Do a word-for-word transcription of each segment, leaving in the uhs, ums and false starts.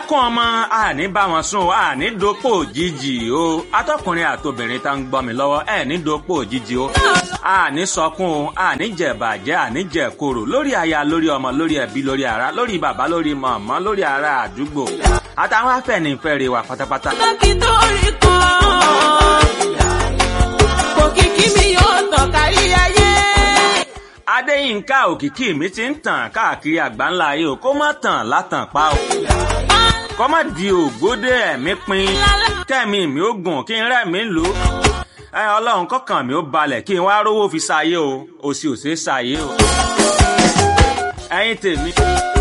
ẹkún ọmọ àní bá wọn sùn àní dopò òjijì o atọkùnrin àtobìnrin tá ń gbọ́ mi lọ́wọ́ ẹ ní dopò òjijì o àní sọkún o àní jẹ̀bàjẹ́ àní jẹ̀koro lórí aya lórí ọmọ lórí ẹbí lórí ará lórí bàbá lórí màmá lórí ará àdúgbò àtàwọn afẹ́nifẹ́re wa pátápátá. dókítà orí kan òkìkí mi yóò tàn kárí ayé. Adéyínká òkìkí mi ti ń tàn káàkiri àgbáńlá ayé o kó má tàn látàn pa o kó má di ògbódé ẹ̀mí pin kẹ́mi mi ó gùn kí n rẹ́mi lò ẹ ọlọ́run kọ́kàn mi ó balẹ̀ kí n wá rówó fi ṣayé o òsì ò ṣeé ṣayé o ẹ̀yin tèmi.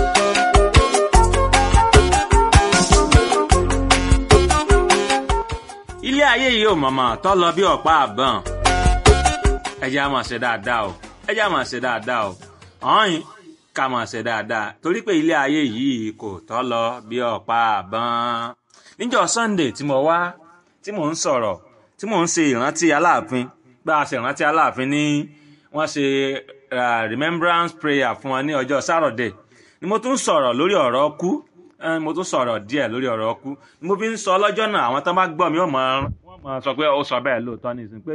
ilé ayé yìí ò mọ̀mọ́ tó lọ bí ọ̀pá àbọ̀n ẹ jẹ́ á máa ṣe dáadáa o ẹ jẹ́ á máa ṣe dáadáa o ọ̀hìn ká máa ṣe dáadáa torí pé ilé ayé yìí kò tó lọ bí ọ̀pá àbọ̀n. níjọ́ Sunday tí mo wá tí mò ń sọ̀rọ̀ tí mò ń ṣe ìrántí Aláàfin bá a ṣe ìrántí Aláàfin ní wọ́n ṣe remembrance prayer fún wọn ní ọjọ́ Saturday ni mo tún sọ̀rọ̀ lórí ọ̀rọ̀ ọkú mo tún sọ̀rọ̀ díẹ̀ lórí ọ̀rọ̀ ọkú mo fi ń sọ lọ́jọ́ náà àwọn tó bá gbọ́ mi wọ́n máa sọ pé ó sọ bẹ́ẹ̀ lóòótọ́ ní ìsìn pé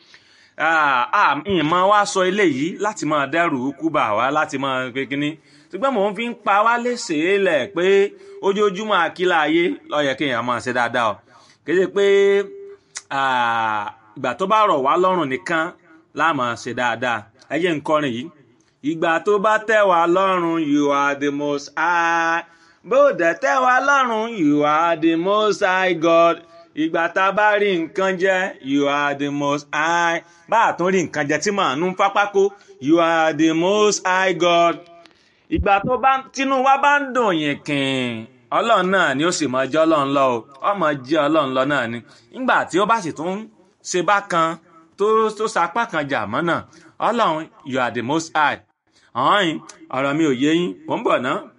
ìmọ̀ wa sọ eléyìí láti máa dẹ́rù kú bà wá láti máa pé kínní ṣùgbọ́n mò ń fi ń pa wá léṣe lẹ̀ pé ojoojúmọ́ àkílà ayé ló yẹ kéèyàn máa ṣe dáadáa o kì í ṣe pé ìgbà tó bá rọ̀ wá lọ́rùn nìkan la máa ṣe dáadáa ẹ jẹ́ n kọrin yìí ìgbà tó bá tẹ́ wá lọ́rùn you are the most high bó dẹ̀ tẹ́ wá lọ́rùn you are the most high God ìgbà tá a bá rí nǹkan jẹ you are the most high bá a tún rí nǹkan jẹ tí màá nú pápákó you are the most high God ìgbà tó bá tínú wa bá ń dùn yín kìn ọlọ́run náà ni ó sì máa jẹ́ ọlọ́run lọ o ọmọ jẹ́ ọlọ́run lọ náà ni nígbà tí ó bá sì tún ṣe bákan tó tó sapá kan jà mọ́ náà ọlọ́run you are the most high ọ̀hún ọ̀rọ̀ mi ò yé yín mò ń bọ̀ ná.